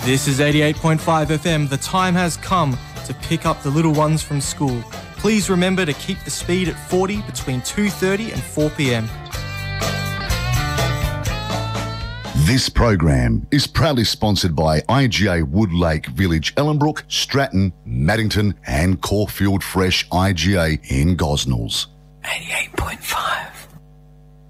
This is 88.5 FM. The time has come to pick up the little ones from school. Please remember to keep the speed at 40 between 2:30 and 4 p.m. This program is proudly sponsored by IGA Woodlake Village, Ellenbrook, Stratton, Maddington and Caulfield Fresh IGA in Gosnells. 88.5.